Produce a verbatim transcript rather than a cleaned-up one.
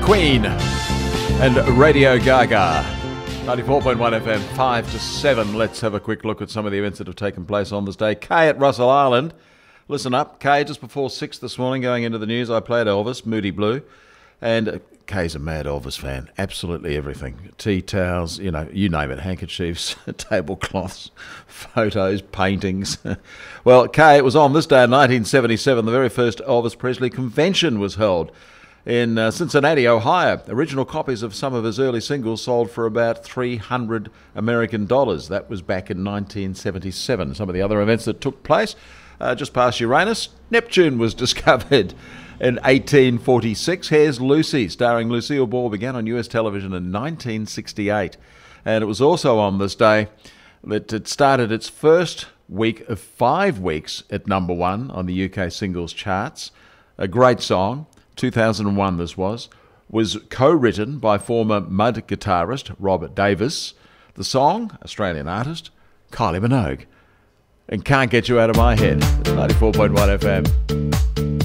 Queen and Radio Gaga. ninety-four point one F M, five to seven. Let's have a quick look at some of the events that have taken place on this day. Kay at Russell Island. Listen up, Kay, just before six this morning, going into the news, I played Elvis, Moody Blue. And Kay's a mad Elvis fan. Absolutely everything. Tea towels, you know, you name it. Handkerchiefs, tablecloths, photos, paintings. Well, Kay, it was on this day in nineteen seventy-seven, the very first Elvis Presley convention was held in uh, Cincinnati, Ohio. Original copies of some of his early singles sold for about three hundred American dollars. That was back in nineteen seventy-seven. Some of the other events that took place, uh, just past Uranus, Neptune was discovered. In eighteen forty-six, Here's Lucy, starring Lucille Ball, began on U S television in nineteen sixty-eight. And it was also on this day that it started its first week of five weeks at number one on the U K singles charts. A great song, two thousand one this was, was co-written by former Mud guitarist Robert Davis. The song, Australian artist, Kylie Minogue. And Can't Get You Out of My Head. It's ninety-four point one F M.